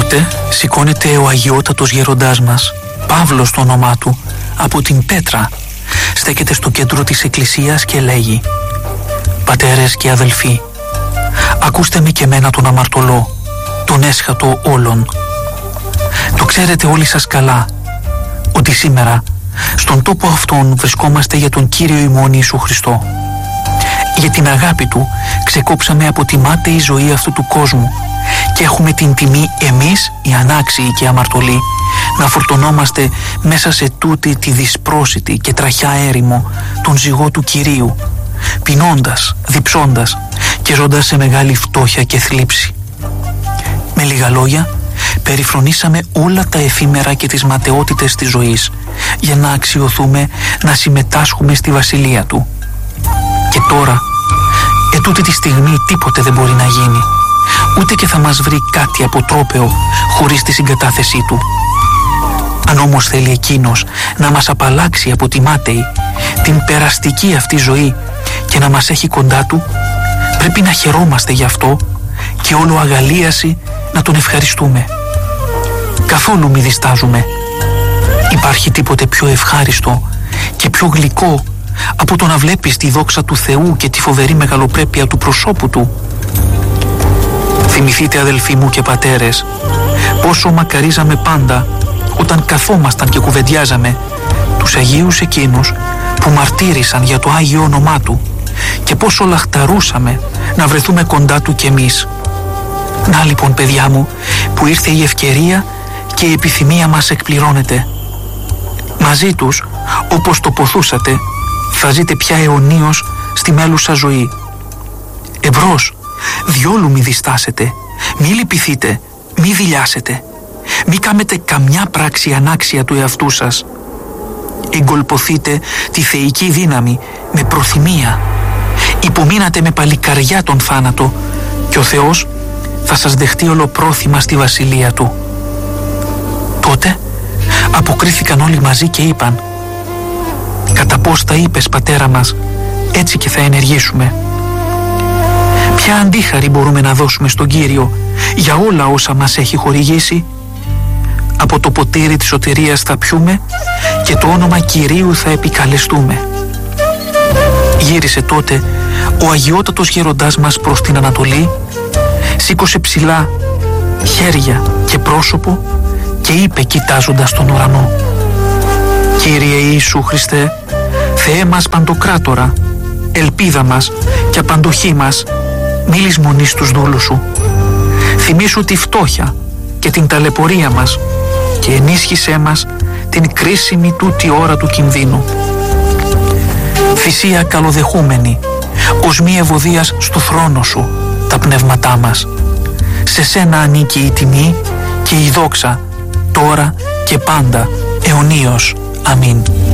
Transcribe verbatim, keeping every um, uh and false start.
Τότε σηκώνεται ο αγιότατος γεροντάς μας, Παύλος το όνομά του, από την Πέτρα. Στέκεται στο κέντρο της εκκλησίας και λέγει: «Πατέρες και αδελφοί, ακούστε με και εμένα τον αμαρτωλό, τον έσχατο όλων. Το ξέρετε όλοι σας καλά, ότι σήμερα στον τόπο αυτόν βρισκόμαστε για τον Κύριο ημών Ιησού Χριστό. Για την αγάπη Του ξεκόψαμε από τη μάταιη ζωή αυτού του κόσμου και έχουμε την τιμή εμείς οι ανάξιοι και αμαρτωλοί να φορτωνόμαστε μέσα σε τούτη τη δυσπρόσιτη και τραχιά έρημο τον ζυγό του Κυρίου, πεινώντας, διψώντας και ζώντας σε μεγάλη φτώχεια και θλίψη. Με λίγα λόγια, περιφρονήσαμε όλα τα εφήμερα και τις ματαιότητες της ζωής για να αξιωθούμε να συμμετάσχουμε στη βασιλεία Του. Και τώρα, ετούτη τη στιγμή τίποτε δεν μπορεί να γίνει, ούτε και θα μας βρει κάτι αποτρόπαιο χωρίς τη συγκατάθεσή Του. Αν όμως θέλει Εκείνος να μας απαλλάξει από τη μάταιη, την περαστική αυτή ζωή και να μας έχει κοντά Του, πρέπει να χαιρόμαστε γι' αυτό και όλο αγαλίαση να Τον ευχαριστούμε. Καθόλου μη διστάζουμε. Υπάρχει τίποτε πιο ευχάριστο και πιο γλυκό από το να βλέπεις τη δόξα του Θεού και τη φοβερή μεγαλοπρέπεια του προσώπου Του? Θυμηθείτε, αδελφοί μου και πατέρες, πόσο μακαρίζαμε πάντα όταν καθόμασταν και κουβεντιάζαμε τους Αγίους εκείνους που μαρτύρησαν για το Άγιο όνομά Του και πόσο λαχταρούσαμε να βρεθούμε κοντά Του κι εμείς. Να λοιπόν, παιδιά μου, που ήρθε η ευκαιρία και η επιθυμία μας εκπληρώνεται. Μαζί τους, όπως το ποθούσατε, θα ζείτε πια αιωνίως στη μέλουσα ζωή. Εμπρός, διόλου μη διστάσετε, μη λυπηθείτε, μη δειλιάσετε, μη κάμετε καμιά πράξη ανάξια του εαυτού σας. Εγκολποθείτε τη θεϊκή δύναμη με προθυμία. Υπομείνατε με παλικαριά τον θάνατο και ο Θεός θα σας δεχτεί ολοπρόθυμα στη βασιλεία Του. Τότε αποκρίθηκαν όλοι μαζί και είπαν: «Κατά πώς τα είπες, Πατέρα μας, έτσι και θα ενεργήσουμε». Ποια αντίχαρη μπορούμε να δώσουμε στον Κύριο για όλα όσα μας έχει χορηγήσει? Από το ποτήρι της σωτηρίας θα πιούμε και το όνομα Κυρίου θα επικαλεστούμε. Γύρισε τότε ο αγιότατος γεροντάς μας προς την Ανατολή, σήκωσε ψηλά χέρια και πρόσωπο και είπε κοιτάζοντας τον ουρανό: «Κύριε Ιησού Χριστέ, Θεέ μας Παντοκράτορα, ελπίδα μας και απαντοχή μας, μη λησμονείς τους δούλους Σου. Θυμήσου τη φτώχεια και την ταλαιπωρία μας και ενίσχυσέ μας την κρίσιμη τούτη ώρα του κινδύνου. Θυσία καλοδεχούμενη, ως μη ευωδίας στο θρόνο Σου τα πνεύματά μας. Σε Σένα ανήκει η τιμή και η δόξα, τώρα και πάντα, αιωνίως. Αμήν».